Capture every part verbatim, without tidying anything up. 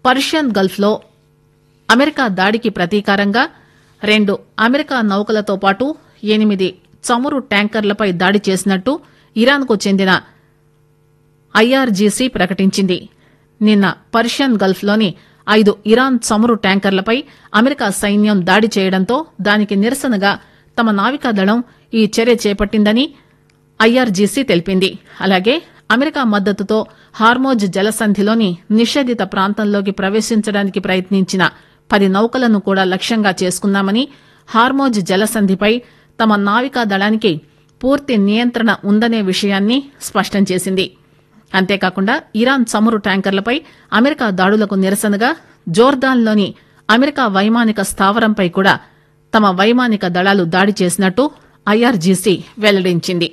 Persian గల్ఫ్లో America దాడికి ప్రతీకారంగా రెండు America నౌకలతో పాటు ఎనిమిది చమురు ట్యాంకర్లపై దాడి చేసినట్టు ఇరాన్కు చెందిన ఐఆర్జీసీ ప్రకటించింది. నిన్న పర్షియన్ గల్ఫ్లోని ఐదు ఇరాన్ చమురు ట్యాంకర్లపై అమెరికా సైన్యం దాడి చేయడంతో దానికి నిరసనగా తమ నావికాదళం ఈ చర్య చేపట్టిందని ఐఆర్జీసీ తెలిపింది. అలాగే అమెరికా మద్దతుతో హార్మోజ్ జలసంధిలోని నిషేధిత ప్రాంతంలోకి ప్రవేశించడానికి ప్రయత్నించిన పది నౌకలను కూడా లక్ష్యంగా చేసుకున్నామని, హార్మోజ్ జలసంధిపై తమ నావికా దళానికి పూర్తి నియంత్రణ ఉందనే విషయాన్ని స్పష్టం చేసింది. అంతేకాకుండా ఇరాన్ చమురు ట్యాంకర్లపై అమెరికా దాడులకు నిరసనగా జోర్దాన్లోని అమెరికా వైమానిక స్థావరంపై కూడా తమ వైమానిక దళాలు దాడి చేసినట్టు ఐఆర్జీసీ వెల్లడించింది.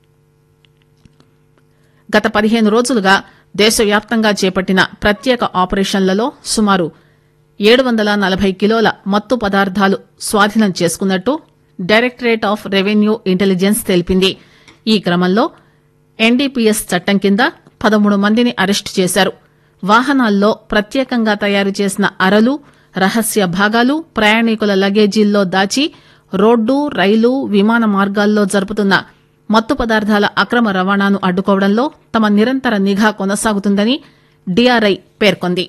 గత పదిహేను రోజులుగా దేశవ్యాప్తంగా చేపట్టిన ప్రత్యేక ఆపరేషన్లలో సుమారు ఏడు వందల నలభై కిలోల మత్తు పదార్థాలు స్వాధీనం చేసుకున్నట్టు డైరెక్టరేట్ ఆఫ్ రెవెన్యూ ఇంటెలిజెన్స్ తెలిపింది. ఈ క్రమంలో ఎన్డీపీఎస్ చట్టం కింద పదమూడు మందిని అరెస్టు చేశారు. వాహనాల్లో ప్రత్యేకంగా తయారు చేసిన అరలు, రహస్య భాగాలు ప్రయాణికుల లగేజీల్లో దాచి రోడ్డు, రైలు, విమాన మార్గాల్లో జరుపుతున్న మత్తు పదార్థాల అక్రమ రవాణాను అడ్డుకోవడంలో తమ నిరంతర నిఘా కొనసాగుతుందని డీఆర్ఐ పేర్కొంది.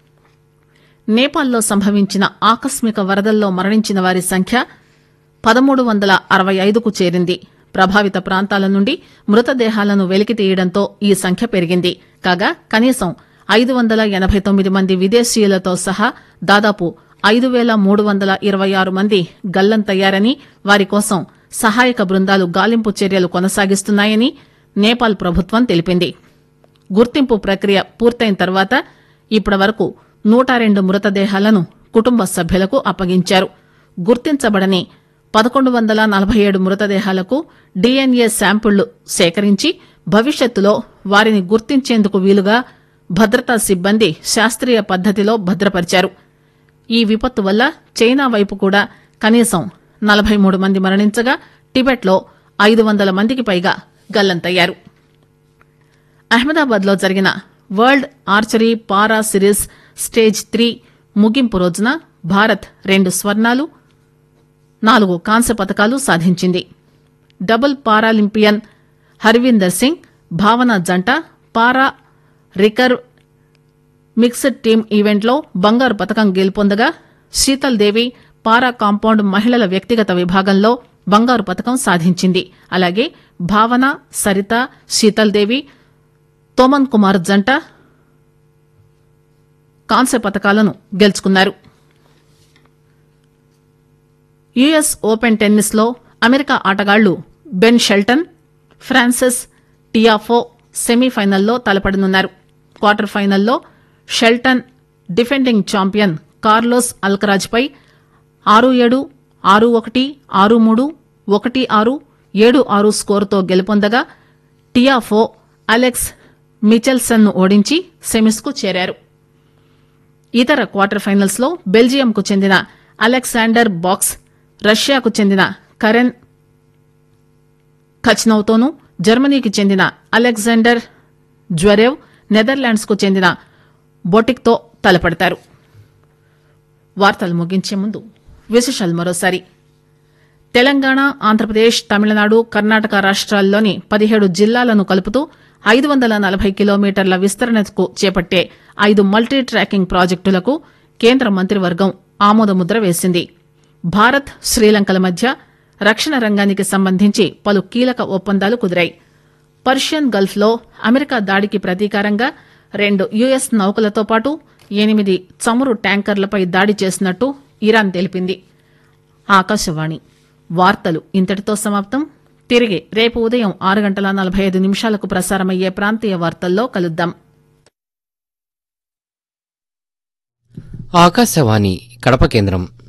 నేపాల్లో సంభవించిన ఆకస్మిక వరదల్లో మరణించిన వారి సంఖ్య పదమూడు వందల అరవై ఐదుకు చేరింది. ప్రభావిత ప్రాంతాల నుండి మృతదేహాలను వెలికితీయడంతో ఈ సంఖ్య పెరిగింది. కాగా కనీసం ఐదు వందల ఎనబై తొమ్మిది మంది విదేశీయులతో సహా దాదాపు ఐదు పేల మూడు వందల ఇరవై ఆరు మంది గల్లంతయ్యారని, వారి కోసం సహాయక బృందాలు గాలింపు చర్యలు కొనసాగిస్తున్నాయని నేపాల్ ప్రభుత్వం తెలిపింది. గుర్తింపు ప్రక్రియ పూర్తయిన తర్వాత ఇప్పటి వరకు నూట రెండు మృతదేహాలను కుటుంబ సభ్యులకు అప్పగించారు. గుర్తించబడని పదకొండు వందల నలభై ఏడు మృతదేహాలకు డీఎన్ఏ శాంపిళ్లు సేకరించి భవిష్యత్తులో వారిని గుర్తించేందుకు వీలుగా భద్రతా సిబ్బంది శాస్త్రీయ పద్దతిలో భద్రపరిచారు. ఈ విపత్తు వల్ల చైనా వైపు కూడా కనీసం నలభై మూడు మంది మరణించగా టిబెట్లో ఐదు వందల మందికి పైగా గల్లంతయ్యారు. అహ్మదాబాద్ లో జరిగిన వరల్డ్ ఆర్చరీ పారా సిరీస్ స్టేజ్ త్రీ ముగింపు రోజున భారత్ రెండు స్వర్ణాలు, నాలుగు కాంస్య పతకాలు సాధించింది. డబుల్ పారాలింపియన్ హర్వీందర్ సింగ్, భావన జంట పారా రికర్వ్ మిక్స్డ్ టీమ్ ఈవెంట్లో బంగారు పతకం గెలుపొందగా, శీతల్ దేవి పారా కాంపౌండ్ మహిళల వ్యక్తిగత విభాగంలో బంగారు పతకం సాధించింది. అలాగే భావన, సరిత, శీతల్ దేవి, తోమన్ కుమార్ జంట కాంస్య పతకాలను గెలుచుకున్నారు. యుఎస్ ఓపెన్ టెన్నిస్ లో అమెరికా ఆటగాళ్లు బెన్ షెల్టన్, ఫ్రాన్సిస్ టియాఫో సెమీఫైనల్లో తలపడనున్నారు. క్వార్టర్ ఫైనల్లో Sheldon defending champion Carlos Alcaraz పై ఆరు ఏడు, ఆరు ఒకటి, ఆరు మూడు, ఒకటి ఆరు, ఏడు ఆరు స్కోరుతో గెలుపొందగా, టియాఫో అలెక్స్ మిచెల్సన్ ను ఓడించి సెమీస్ కు చేరారు. ఇతర క్వార్టర్ ఫైనల్స్ లో బెల్జియంకు చెందిన అలెగ్జాండర్ బాక్స్ రష్యాకు చెందిన కరెన్ ఖచ్నౌతోనూ, జర్మనీకి చెందిన అలెగ్జాండర్ జ్వరేవ్ నెదర్లాండ్స్ కు చెందిన బొటిక్తో తలపడతారు. వార్తలు ముగించే ముందు విశేషాలు మరోసారి. తెలంగాణ, ఆంధ్రప్రదేశ్, తమిళనాడు, కర్ణాటక రాష్ట్రాల్లోని పదిహేడు జిల్లాలను కలుపుతూ ఐదు వందల నలభై కిలోమీటర్ల విస్తరణకు చేపట్టే ఐదు మల్టీ ట్రాకింగ్ ప్రాజెక్టులకు కేంద్ర మంత్రివర్గం ఆమోదముద్ర వేసింది. భారత్, శ్రీలంకల మధ్య రక్షణ రంగానికి సంబంధించి పలు కీలక ఒప్పందాలు కుదిరాయి. పర్షియన్ గల్ఫ్ లో అమెరికా దాడికి ప్రతీకారంగా రెండు యుఎస్ నౌకలతో పాటు ఎనిమిది చమురు ట్యాంకర్లపై దాడి చేసినట్టు ఇరాన్ తెలిపింది. ఆకాశవాణి వార్తలు ఇంతటితో సమాప్తం. తిరిగి రేపు ఉదయం ఆరు గంటల నలభై ఐదు నిమిషాలకు ప్రసారమయ్యే ప్రాంతీయ వార్తల్లో కలుద్దాం. ఆకాశవాణి కడప కేంద్రం.